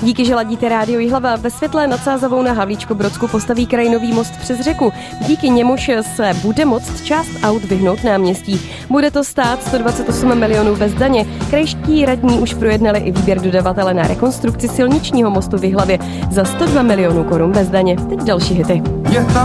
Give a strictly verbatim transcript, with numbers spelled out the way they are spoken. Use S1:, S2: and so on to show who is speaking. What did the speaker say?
S1: Díky, že ladíte Rádio Jihlava, ve Světlé nad Sázavou na Havlíčkobrodsku postaví kraj nový most přes řeku. Díky němuž se bude moct část aut vyhnout náměstí. Bude to stát sto dvacet osm milionů bez daně. Krajští radní už projednali i výběr dodavatele na rekonstrukci silničního mostu v Jihlavě za sto dva milionů korun bez daně. Teď další hity.